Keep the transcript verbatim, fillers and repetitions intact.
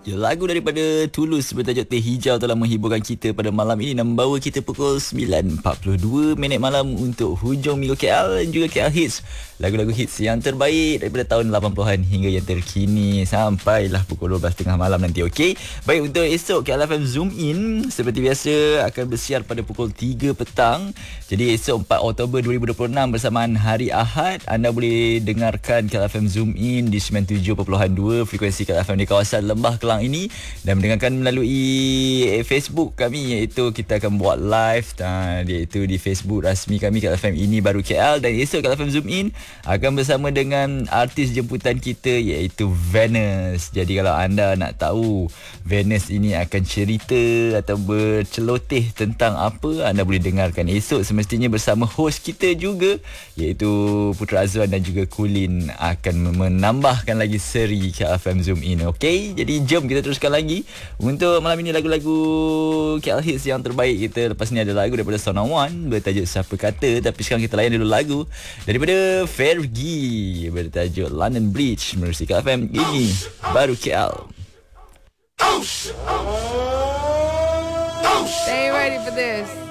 Ya, lagu daripada Tulus bertajuk Teh Hijau telah menghiburkan kita pada malam ini dan membawa kita pukul sembilan empat puluh dua minit malam untuk hujung minggu K L dan juga K L Hits. Lagu-lagu hits yang terbaik daripada tahun lapan puluhan hingga yang terkini sampailah pukul dua belas tiga puluh malam nanti, okey? Baik, untuk esok K L F M Zoom In seperti biasa akan bersiar pada pukul tiga petang. Jadi esok empat Oktober dua ribu dua puluh enam bersamaan hari Ahad, anda boleh dengarkan K L F M Zoom In di sembilan puluh tujuh perpuluhan dua frekuensi K L F M di kawasan Lembah Kelang ini dan mendengarkan melalui Facebook kami, iaitu kita akan buat live dan iaitu di Facebook rasmi kami K L F M Ini Baru K L. Dan esok K L F M Zoom In akan bersama dengan artis jemputan kita iaitu Venus. Jadi kalau anda nak tahu Venus ini akan cerita atau berceloteh tentang apa, anda boleh dengarkan esok semestinya bersama host kita juga iaitu Putra Azwan dan juga Kulin akan menambahkan lagi seri K L F M Zoom In. Okey, jadi jom kita teruskan lagi untuk malam ini lagu-lagu K L Hits yang terbaik kita. Lepas ni ada lagu daripada Sona One bertajuk Siapa Kata, tapi sekarang kita layan dulu lagu daripada Fergie bertajuk London Bridge menerusi K L F M Ini Baru K L. They ain't ready for this.